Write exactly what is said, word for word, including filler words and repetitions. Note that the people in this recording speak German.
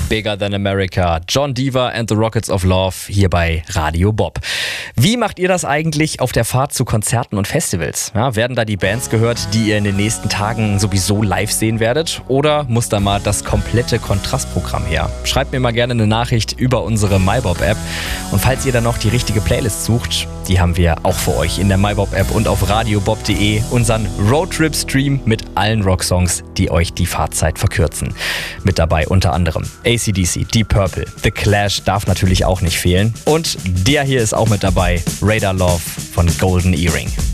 Bigger Than America, John Deaver and the Rockets of Love hier bei Radio Bob. Wie macht ihr das eigentlich auf der Fahrt zu Konzerten und Festivals? Ja, werden da die Bands gehört, die ihr in den nächsten Tagen sowieso live sehen werdet? Oder muss da mal das komplette Kontrastprogramm her? Schreibt mir mal gerne eine Nachricht über unsere MyBob-App. Und falls ihr dann noch die richtige Playlist sucht, die haben wir auch für euch in der MyBob-App und auf radiobob punkt de, unseren Roadtrip-Stream mit allen Rocksongs, die euch die Fahrzeit verkürzen. Mit dabei unter anderem A C D C, Deep Purple, The Clash darf natürlich auch nicht fehlen. Und der hier ist auch mit dabei, Radar Love von Golden Earring.